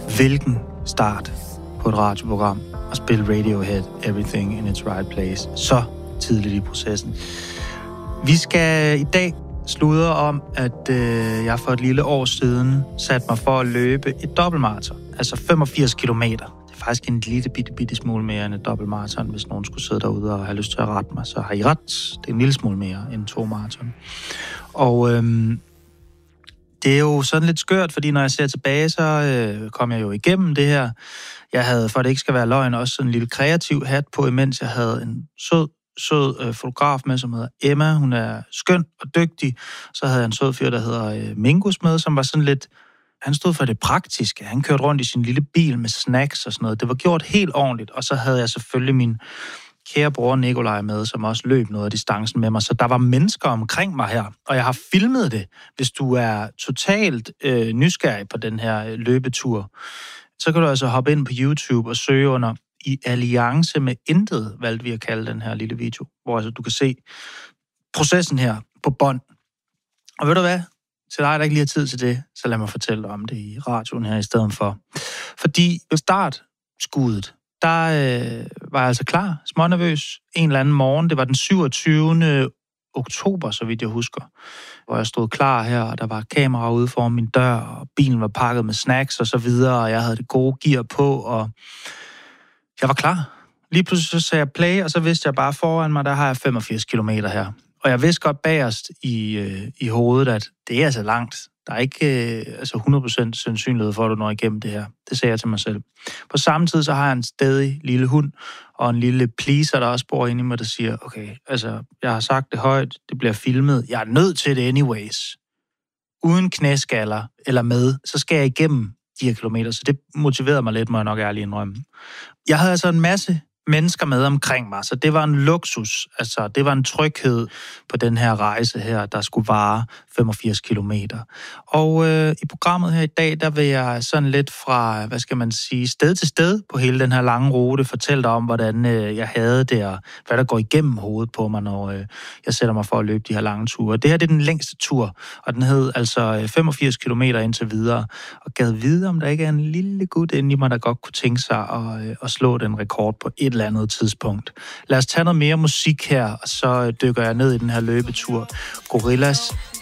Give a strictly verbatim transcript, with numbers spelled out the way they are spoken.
Hvilken start på et radioprogram at spille Radiohead, Everything in its Right Place, så tidligt i processen. Vi skal i dag sludre om, at øh, jeg for et lille år siden satte mig for at løbe et dobbeltmaraton, altså femogfirs kilometer. Det er faktisk en lille bitte, bitte smule mere end et dobbeltmaraton. Hvis nogen skulle sidde derude og have lyst til at rette mig, så har I ret. Det er en lille smule mere end to maraton. Og øhm, det er jo sådan lidt skørt, fordi når jeg ser tilbage, så øh, kom jeg jo igennem det her. Jeg havde, for det ikke skal være løgn, også sådan en lille kreativ hat på, imens jeg havde en sød, sød øh, fotograf med, som hedder Emma. Hun er skøn og dygtig. Så havde jeg en sød fyr, der hedder øh, Mingus med, som var sådan lidt... Han stod for det praktiske. Han kørte rundt i sin lille bil med snacks og sådan noget. Det var gjort helt ordentligt. Og så havde jeg selvfølgelig min kære bror Nikolaj med, som også løb noget af distancen med mig. Så der var mennesker omkring mig her. Og jeg har filmet det. Hvis du er totalt øh, nysgerrig på den her øh, løbetur, så kan du altså hoppe ind på YouTube og søge under I alliance med intet, valgte vi at kalde den her lille video, hvor altså, du kan se processen her på bånd. Og ved du hvad? Til dig, der ikke lige har tid til det, så lad mig fortælle dig om det i radioen her i stedet for. Fordi ved startskuddet, der øh, var jeg altså klar, smånervøs, en eller anden morgen. Det var den syvogtyvende oktober, så vidt jeg husker, hvor jeg stod klar her, og der var kamera ude foran min dør, og bilen var pakket med snacks og så videre, og jeg havde det gode gear på, og jeg var klar. Lige pludselig så sagde jeg play, og så vidste jeg bare foran mig, der har jeg femogfirs kilometer her. Og jeg vidste godt bagerst i, øh, i hovedet, at det er altså langt. Der er ikke øh, altså hundrede procent sandsynlighed for, at du når igennem det her. Det sagde jeg til mig selv. På samme tid, så har jeg en stedig lille hund, og en lille pleaser, der også bor inde i mig, der siger, okay, altså, jeg har sagt det højt, det bliver filmet, jeg er nødt til det anyways. Uden knæskaller eller med, så skal jeg igennem de her kilometer, så det motiverede mig lidt, må jeg nok ærligt indrømme. Jeg havde altså en masse mennesker med omkring mig, så det var en luksus, altså det var en tryghed på den her rejse her, der skulle vare femogfirs kilometer. Og øh, i programmet her i dag, der vil jeg sådan lidt fra, hvad skal man sige, sted til sted på hele den her lange rute fortælle dig om, hvordan øh, jeg havde det, og hvad der går igennem hovedet på mig, når øh, jeg sætter mig for at løbe de her lange ture. Det her, det er den længste tur, og den hed altså femogfirs kilometer indtil videre, og gad vide, om der ikke er en lille gut inde i mig, der godt kunne tænke sig at, øh, at slå den rekord på et eller andet tidspunkt. Lad os tage noget mere musik her, og så dykker jeg ned i den her løbetur. Gorillaz,